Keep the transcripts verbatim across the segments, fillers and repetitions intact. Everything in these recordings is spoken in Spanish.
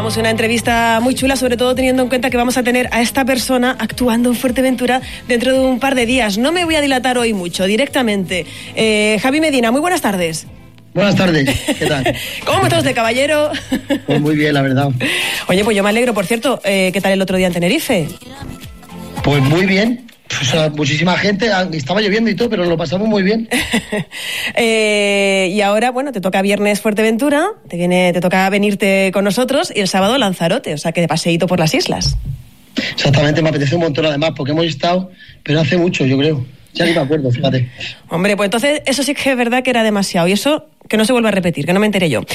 esperamos una entrevista muy chula, sobre todo teniendo en cuenta que vamos a tener a esta persona actuando en Fuerteventura dentro de un par de días. No me voy a dilatar hoy mucho, directamente. Eh, Javi Medina, muy buenas tardes. Buenas tardes, ¿qué tal? ¿Cómo estás de caballero? Pues muy bien, la verdad. Oye, pues yo me alegro, por cierto, eh, ¿qué tal el otro día en Tenerife? Pues muy bien. O sea, muchísima gente, estaba lloviendo y todo, pero lo pasamos muy bien. eh, y ahora, bueno, te toca viernes Fuerteventura, te viene, te toca venirte con nosotros, y el sábado Lanzarote, o sea que de paseíto por las islas. Exactamente, me apetece un montón además, porque hemos estado, pero hace mucho, yo creo. Ya ni me acuerdo, fíjate. Hombre, pues entonces eso sí que es verdad que era demasiado, y eso que no se vuelva a repetir, que no me enteré yo.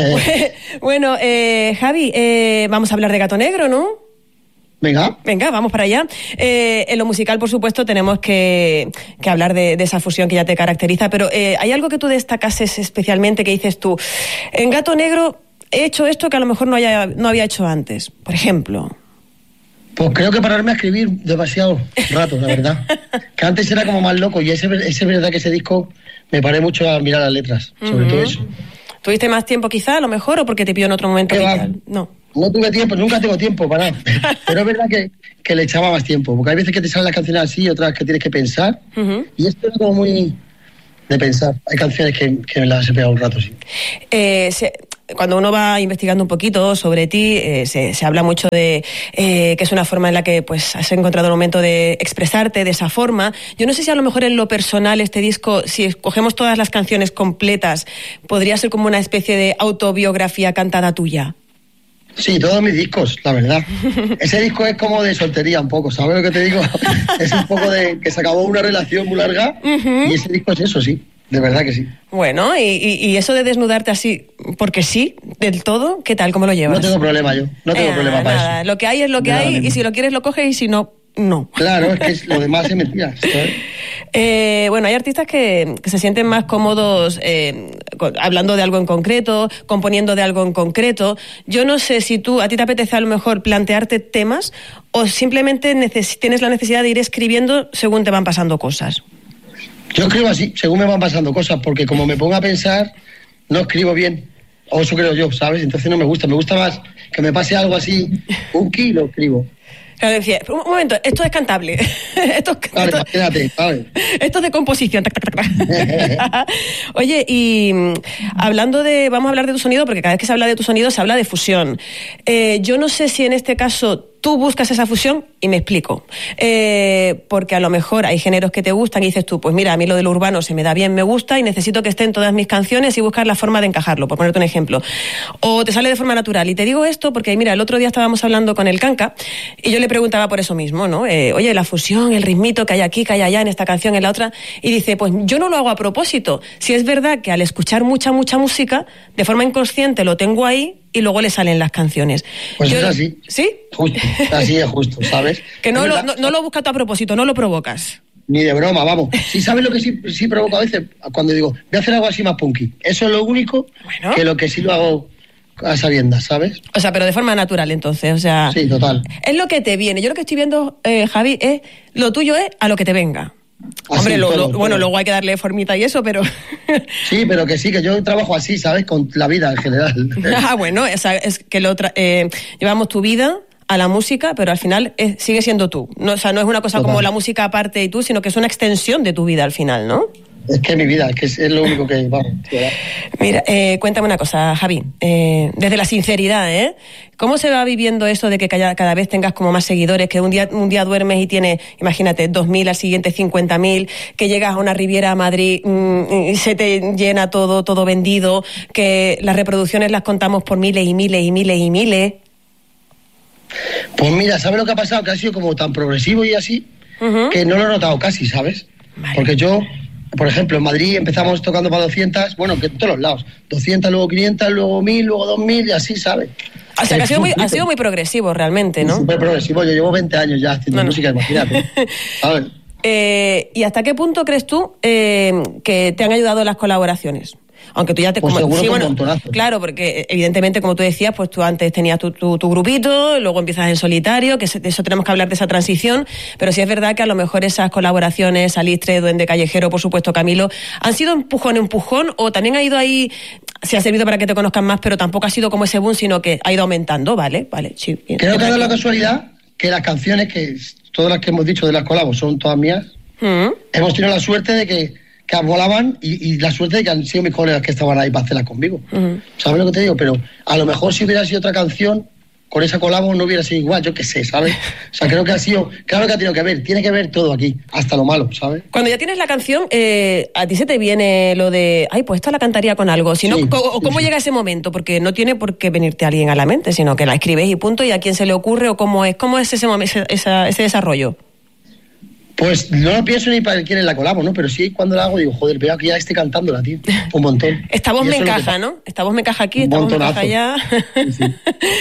Bueno, eh, Javi, eh, vamos a hablar de Gato Negro, ¿no? Venga. Venga, vamos para allá. Eh, en lo musical, por supuesto, tenemos que, que hablar de, de esa fusión que ya te caracteriza, pero eh, ¿hay algo que tú destacases especialmente que dices tú? En Gato Negro he hecho esto que a lo mejor no, haya, no había hecho antes, por ejemplo. Pues creo que pararme a escribir demasiado rato, la verdad. Que antes era como más loco, y ese, ese es verdad que ese disco me paré mucho a mirar las letras, sobre uh-huh. todo eso. ¿Tuviste más tiempo quizá, a lo mejor, o porque te pilló en otro momento? No. No tuve tiempo, nunca tengo tiempo para nada. Pero es verdad que, que le echaba más tiempo, porque hay veces que te salen las canciones así, otras que tienes que pensar. Uh-huh. Y esto es como muy de pensar. Hay canciones que, que me las he pegado un rato, sí. Eh, se, cuando uno va investigando un poquito sobre ti, eh, se, se habla mucho de eh, que es una forma en la que pues has encontrado el momento de expresarte de esa forma. Yo no sé si a lo mejor en lo personal este disco, si escogemos todas las canciones completas, podría ser como una especie de autobiografía cantada tuya. Sí, todos mis discos, la verdad. Ese disco es como de soltería un poco, ¿sabes lo que te digo? Es un poco de que se acabó una relación muy larga uh-huh. y ese disco es eso, sí, de verdad que sí. Bueno, y, y, y eso de desnudarte así, porque sí, del todo, ¿qué tal? ¿Cómo lo llevas? No tengo problema yo, no tengo eh, problema para nada. eso. Lo que hay es lo que hay, y si lo quieres lo coges y si no, no. Claro, es que es, lo demás es mentira, ¿sabes? Eh, bueno, hay artistas que, que se sienten más cómodos eh, con, hablando de algo en concreto, componiendo de algo en concreto. Yo no sé si tú, a ti te apetece a lo mejor plantearte temas o simplemente neces- tienes la necesidad de ir escribiendo según te van pasando cosas. Yo escribo así, según me van pasando cosas, porque como me pongo a pensar, no escribo bien. O eso creo yo, ¿sabes? Entonces no me gusta. Me gusta más que me pase algo así, un kilo escribo. Claro, decía, un momento, esto es cantable. esto, vale, esto, imagínate, ¿sabes? Esto es de composición. Oye, y hablando de, vamos a hablar de tu sonido, porque cada vez que se habla de tu sonido se habla de fusión. Eh, yo no sé si en este caso tú buscas esa fusión, y me explico. Eh, porque a lo mejor hay géneros que te gustan y dices tú, pues mira, a mí lo del urbano se me da bien, me gusta y necesito que esté en todas mis canciones y buscar la forma de encajarlo, por ponerte un ejemplo. O te sale de forma natural. Y te digo esto porque, mira, el otro día estábamos hablando con el Canca y yo le preguntaba por eso mismo, ¿no? Eh, oye, la fusión, el ritmito que hay aquí, que hay allá, en esta canción, en la otra. Y dice, pues yo no lo hago a propósito. Si es verdad que al escuchar mucha, mucha música, de forma inconsciente lo tengo ahí, y luego le salen las canciones. Pues Yo, es así. ¿Sí? Justo, así es justo, ¿sabes? Que no lo, no, no lo buscas tú a propósito, no lo provocas. Ni de broma, vamos. Sí, ¿sabes lo que sí, sí provoca a veces? Cuando digo, voy a hacer algo así más punky. Eso es lo único bueno. que lo que sí lo hago a sabiendas, ¿sabes? O sea, pero de forma natural, entonces, o sea... Sí, total. Es lo que te viene. Yo lo que estoy viendo, eh, Javi, es lo tuyo es a lo que te venga. Así, Hombre, lo, todo, lo, bueno, todo. Luego hay que darle formita y eso, pero... Sí, pero que sí, que yo trabajo así, ¿sabes? Con la vida en general. Ah, bueno, es, es que lo tra- eh, llevamos tu vida a la música, pero al final es, sigue siendo tú. No, o sea, no es una cosa Total. Como la música aparte y tú, sino que es una extensión de tu vida al final, ¿no? Es que es mi vida, es que es, es lo único que... Vamos, Mira, eh, cuéntame una cosa, Javi, eh, desde la sinceridad, ¿eh? ¿Cómo se va viviendo eso de que cada, cada vez tengas como más seguidores, que un día, un día duermes y tienes, imagínate, dos mil, al siguiente cincuenta mil, que llegas a una Riviera a Madrid mmm, y se te llena todo, todo vendido, que las reproducciones las contamos por miles y miles y miles y miles? Pues mira, ¿sabes lo que ha pasado? Que ha sido como tan progresivo y así, uh-huh. que no lo he notado casi, ¿sabes? Vale. Porque yo... Por ejemplo, en Madrid empezamos tocando para doscientas, bueno, que en todos los lados, doscientas, luego quinientas, luego mil, luego dos mil y así, ¿sabes? O sea, que ha sido, muy, ha sido muy progresivo realmente, ¿no? Súper progresivo, yo llevo veinte años ya haciendo no, no. música, imagínate. A ver. Eh, ¿Y hasta qué punto crees tú eh, que te han ayudado las colaboraciones? Aunque tú ya te... Pues como, seguro sí, que bueno, un montonazo. Claro, porque evidentemente, como tú decías, pues tú antes tenías tu, tu, tu grupito, luego empiezas en solitario, que de eso tenemos que hablar de esa transición, pero sí es verdad que a lo mejor esas colaboraciones, Salistre, Duende Callejero, por supuesto Camilo, ¿han sido empujón, empujón, o también ha ido ahí sí ha servido para que te conozcan más, pero tampoco ha sido como ese boom, sino que ha ido aumentando, ¿vale? Vale, sí. Creo que ha dado la casualidad que las canciones, que todas las que hemos dicho de las colabos son todas mías, uh-huh. hemos tenido la suerte de que, que volaban y, y la suerte de que han sido mis colegas que estaban ahí para hacerlas conmigo. Uh-huh. ¿Sabes lo que te digo? Pero a lo mejor si hubiera sido otra canción, con esa colabo no hubiera sido igual, yo qué sé, ¿sabes? O sea, creo que ha sido, claro que ha tenido que ver, tiene que ver todo aquí, hasta lo malo, ¿sabes? Cuando ya tienes la canción, eh, a ti se te viene lo de, ay, pues esta la cantaría con algo, si no, sí, o, o ¿cómo sí, llega ese momento? Porque no tiene por qué venirte alguien a la mente, sino que la escribes y punto, y a quién se le ocurre, o cómo es, cómo es ese, ese, esa, ese desarrollo. Pues no lo pienso ni para quién es la colabo, ¿no? Pero sí cuando la hago digo, joder, veo que ya esté cantándola, tío. Un montón. Esta voz me encaja, ¿no? Esta voz me encaja aquí, esta voz me encaja allá. Sí, sí.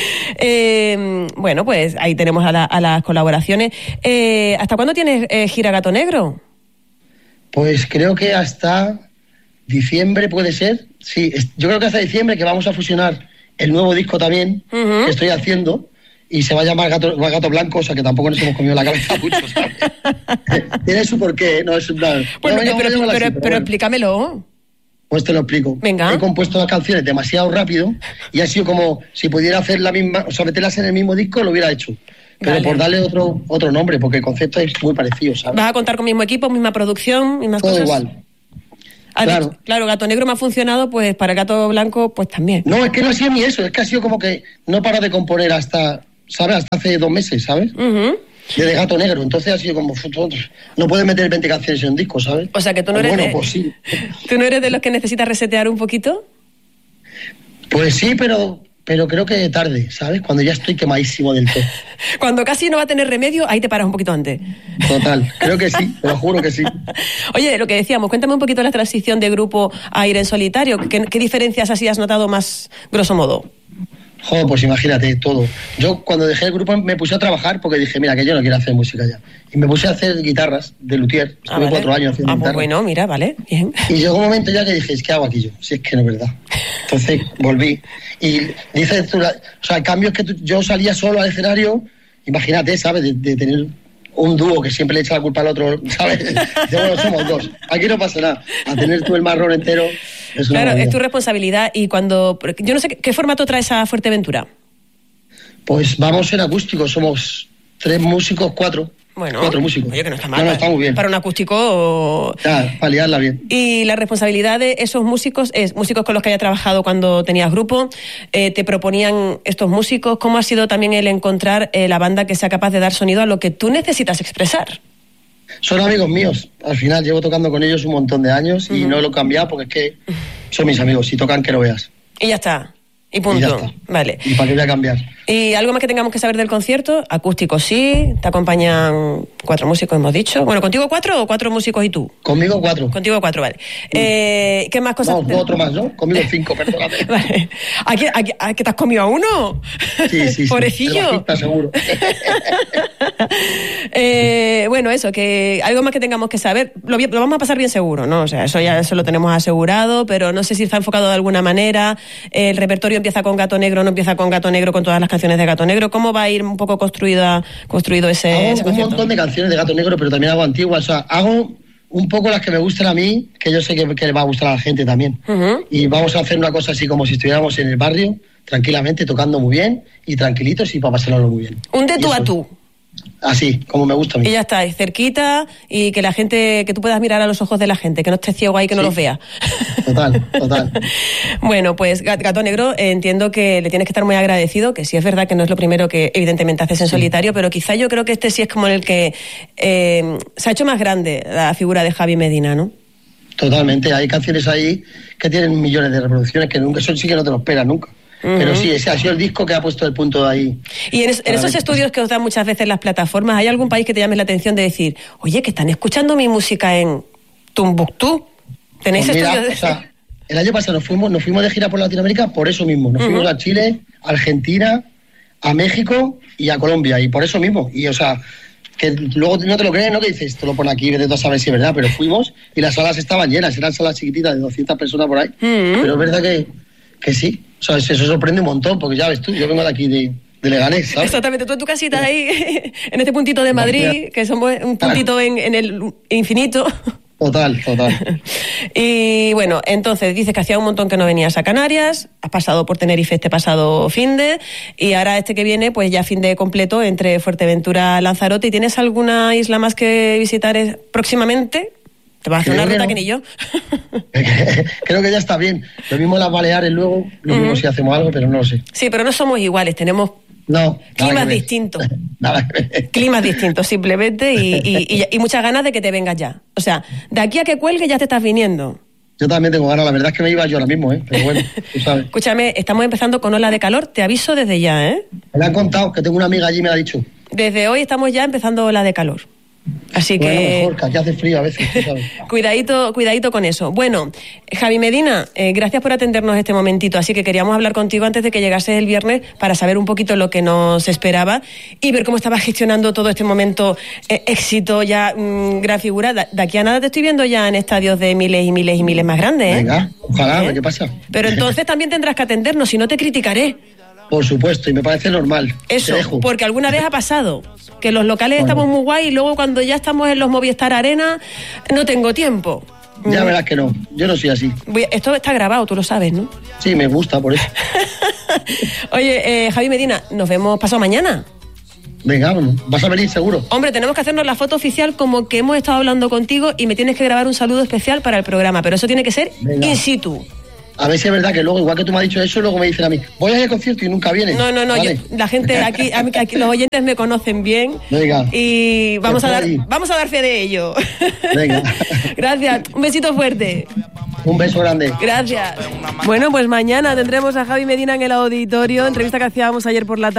eh, bueno, pues ahí tenemos a, la, a las colaboraciones. Eh, ¿Hasta cuándo tienes eh, gira Gato Negro? Pues creo que hasta diciembre puede ser. Sí, yo creo que hasta diciembre, que vamos a fusionar el nuevo disco también, uh-huh. que estoy haciendo. Y se va a llamar Gato, Gato Blanco, o sea que tampoco nos hemos comido la cabeza mucho, ¿sabes? Tiene su porqué, no es un plan. Bueno, no, pero, pero, pero, pero, así, pero, pero bueno. Explícamelo. Pues te lo explico. Venga. He compuesto las canciones demasiado rápido y ha sido como si pudiera hacer la misma, o sea, meterlas en el mismo disco, lo hubiera hecho. Pero vale. por darle otro otro nombre, porque el concepto es muy parecido, ¿sabes? ¿Vas a contar con mismo equipo, misma producción, mismas Todo cosas? Todo igual. Claro. Dicho, claro, Gato Negro me ha funcionado, pues para Gato Blanco, pues también. No, es que no ha sido ni eso, es que ha sido como que no paro de componer hasta... ¿sabes? Hasta hace dos meses, ¿sabes? Uh-huh. De Gato Negro. Entonces ha sido como... No puedes meter veinte canciones en un disco, ¿sabes? O sea, que tú no eres bueno, de... pues sí. ¿Tú no eres de los que necesitas resetear un poquito? Pues sí, pero... Pero creo que tarde, ¿sabes? Cuando ya estoy quemadísimo del todo. Cuando casi no va a tener remedio, ahí te paras un poquito antes. Total, creo que sí, te lo juro que sí. Oye, lo que decíamos, cuéntame un poquito la transición de grupo a ir en solitario. ¿Qué, qué diferencias así has notado más, grosso modo? Joder, pues imagínate, todo. Yo cuando dejé el grupo me puse a trabajar porque dije, mira, que yo no quiero hacer música ya. Y me puse a hacer guitarras de luthier. Estuve ah, vale. cuatro años haciendo ah, guitarras. Ah, pues bueno, mira, vale, bien. Y llegó un momento ya que dije, ¿qué hago aquí yo? Si es que no es verdad. Entonces volví. Y dices tú, o sea, el cambio es que tú, yo salía solo al escenario, imagínate, ¿sabes? De, de tener un dúo que siempre le echa la culpa al otro, ¿sabes? De, bueno, somos dos. Aquí no pasa nada. A tener tú el marrón entero... Es claro, es tu responsabilidad. Y cuando... Yo no sé, ¿qué formato trae esa Fuerteventura? Pues vamos en acústico, somos tres músicos, cuatro. Bueno, cuatro músicos. Oye, que no está mal. No, no, está muy bien. Para un acústico... Ya, para liarla bien. Y la responsabilidad de esos músicos es músicos con los que hayas trabajado cuando tenías grupo, eh, te proponían estos músicos. ¿Cómo ha sido también el encontrar eh, la banda que sea capaz de dar sonido a lo que tú necesitas expresar? Son amigos míos. Al final llevo tocando con ellos un montón de años y uh-huh. no lo he cambiado porque es que son mis amigos. Si tocan, que lo veas. Y ya está. Y punto. Y ya está. Vale. ¿Y para qué voy a cambiar? ¿Y algo más que tengamos que saber del concierto? Acústico sí, te acompañan cuatro músicos, hemos dicho. Bueno, ¿contigo cuatro o cuatro músicos y tú? Conmigo cuatro. Contigo cuatro, vale. Sí. Eh, ¿Qué más cosas? No, te... otro más, ¿no? Conmigo cinco, perdóname. Vale. ¿A qué, a, qué, ¿A qué te has comido a uno? Sí, sí, sí. Pobrecillo. Bajista, seguro. eh, bueno, eso, que algo más que tengamos que saber. Lo, lo vamos a pasar bien seguro, ¿no? O sea, eso ya eso lo tenemos asegurado, pero no sé si está enfocado de alguna manera. El repertorio empieza con Gato Negro, no empieza con Gato Negro, con todas las canciones de Gato Negro. ¿Cómo va a ir un poco construida, construido ese, hago ese un montón de canciones de Gato Negro, pero también hago antiguas. O sea, hago un poco las que me gustan a mí, que yo sé que, que le va a gustar a la gente también. Uh-huh. Y vamos a hacer una cosa así como si estuviéramos en el barrio, tranquilamente, tocando muy bien y tranquilitos y para pasarlo muy bien. Un de tú a tú. Así, como me gusta a mí. Y ya está, y cerquita, y que la gente, que tú puedas mirar a los ojos de la gente, que no estés ciego ahí, que sí. no los vea. Total, total. Bueno, pues Gato Negro, eh, entiendo que le tienes que estar muy agradecido, que sí es verdad que no es lo primero que evidentemente haces en sí. solitario, pero quizá yo creo que este sí es como el que eh, se ha hecho más grande la figura de Javi Medina, ¿no? Totalmente, hay canciones ahí que tienen millones de reproducciones que nunca, eso sí que no te lo esperas nunca. Uh-huh. Pero sí, ese ha sido el disco que ha puesto el punto de ahí. Y en, es, en esos estudios que os dan muchas veces las plataformas, ¿hay algún país que te llame la atención de decir, oye, que están escuchando mi música en Tumbuctú? ¿Tenéis pues mira, estudios de... o sea, el año pasado nos fuimos, nos fuimos de gira por Latinoamérica por eso mismo. Nos uh-huh. fuimos a Chile, a Argentina, a México y a Colombia. Y por eso mismo. Y o sea, que luego no te lo crees, ¿no? Que dices, te lo pone aquí, vete tú a saber si es verdad. Pero fuimos y las salas estaban llenas. Eran salas chiquititas de doscientas personas por ahí. Uh-huh. Pero es verdad que, que sí. O sea, eso sorprende un montón, porque ya ves tú, yo vengo de aquí de, de Leganés, ¿sabes? Exactamente, tú en tu casita sí. ahí, en este puntito de Madrid, que somos un puntito en, en el infinito. Total, total. Y bueno, entonces dices que hacía un montón que no venías a Canarias, has pasado por Tenerife este pasado finde, y ahora este que viene, pues ya finde completo entre Fuerteventura y Lanzarote. ¿Y tienes alguna isla más que visitar próximamente? Te vas a hacer una ruta que ni yo. Creo que ya está bien. Lo mismo las Baleares luego, lo mismo uh-huh. si hacemos algo, pero no lo sé. Sí, pero no somos iguales, tenemos no, climas distintos. Nada que ver. Climas distintos, simplemente, y, y, y, y muchas ganas de que te vengas ya. O sea, de aquí a que cuelgue ya te estás viniendo. Yo también tengo ganas, la verdad es que me iba yo ahora mismo, ¿eh? Pero bueno, tú sabes. Escúchame, estamos empezando con ola de calor, te aviso desde ya, ¿eh? Me han contado, que tengo una amiga allí y me lo ha dicho. Desde hoy estamos ya empezando ola de calor. Así bueno, que... mejor, que aquí hace frío a veces, tú sabes. cuidadito, cuidadito con eso. Bueno, Javi Medina, eh, gracias por atendernos este momentito. Así que queríamos hablar contigo antes de que llegases el viernes para saber un poquito lo que nos esperaba y ver cómo estabas gestionando todo este momento eh, éxito, ya mmm, gran figura. De, de aquí a nada te estoy viendo ya en estadios de miles y miles y miles más grandes, ¿eh? Venga, ojalá, ¿Eh? ¿qué pasa? Pero entonces también tendrás que atendernos, si no te criticaré. Por supuesto, y me parece normal. Eso, porque alguna vez ha pasado que los locales bueno. estamos muy guay y luego cuando ya estamos en los Movistar Arena no tengo tiempo. Ya verás que no, yo no soy así. Esto está grabado, tú lo sabes, ¿no? Sí, me gusta, por eso. Oye, eh, Javi Medina, nos vemos pasado mañana. Venga, vas a venir seguro. Hombre, tenemos que hacernos la foto oficial como que hemos estado hablando contigo y me tienes que grabar un saludo especial para el programa, pero eso tiene que ser Venga. in situ. A ver si es verdad que luego, igual que tú me has dicho eso, luego me dicen a mí, voy a ir al concierto y nunca vienes. No, no, no, ¿vale? yo, la gente aquí, aquí, los oyentes me conocen bien. Venga. Y vamos a dar, vamos a dar fe de ello. Venga. Gracias, un besito fuerte. Un beso grande. Gracias. Bueno, pues mañana tendremos a Javi Medina en el auditorio, entrevista que hacíamos ayer por la tarde.